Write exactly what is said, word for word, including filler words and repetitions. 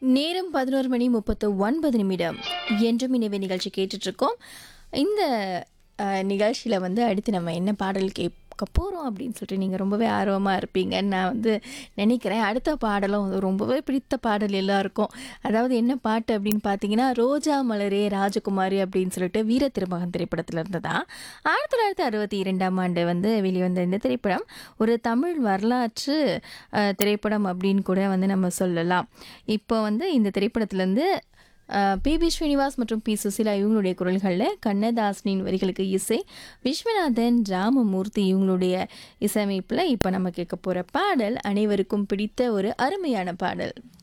நேரம் பதினொரு மணி முப்பத்து ஒன்பது நிமிடம். என்றும் இனிவே நிகழ்ச்சி கேட்டுட்ருக்கோம். இந்த அ நிகழ்ச்சியில் வந்து அடுத்து நம்ம என்ன பாடல் கேட்க போகிறோம் அப்படின்னு சொல்லிட்டு நீங்கள் ரொம்பவே ஆர்வமாக இருப்பீங்கன்னு நான் வந்து நினைக்கிறேன். அடுத்த பாடலும் வந்து ரொம்பவே பிடித்த பாடல் எல்லாருக்கும். அதாவது என்ன பாட்டு அப்படின்னு பார்த்தீங்கன்னா, ரோஜா மலரே ராஜகுமாரி அப்படின்னு சொல்லிட்டு வீர திருமகன் திரைப்படத்தில் இருந்து தான். ஆயிரத்தி தொள்ளாயிரத்தி அறுபத்தி இரண்டாம் ஆண்டு வந்து வெளிவந்த இந்த திரைப்படம் ஒரு தமிழ் வரலாற்று அ திரைப்படம் அப்படின்னு கூட வந்து நம்ம சொல்லலாம். இப்போ வந்து இந்த திரைப்படத்துலேருந்து பி பி ஸ்ரீனிவாஸ் மற்றும் பி சுசிலா இவங்களுடைய குரல்களில், கண்ணதாசனின் வரிகளுக்கு இசை விஸ்வநாதன் ராமமூர்த்தி இவங்களுடைய இசையமைப்பில் இப்போ நம்ம கேட்க போகிற பாடல் அனைவருக்கும் பிடித்த ஒரு அருமையான பாடல்.